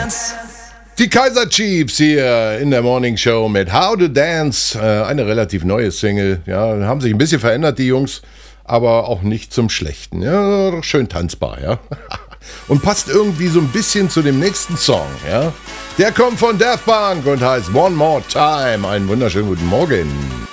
Die Kaiser Chiefs hier in der Morning Show mit How to Dance. Eine relativ neue Single. Ja, haben sich ein bisschen verändert, die Jungs, aber auch nicht zum Schlechten. Ja, schön tanzbar, ja. Und passt irgendwie so ein bisschen zu dem nächsten Song, ja. Der kommt von Daft Punk und heißt One More Time. Einen wunderschönen guten Morgen.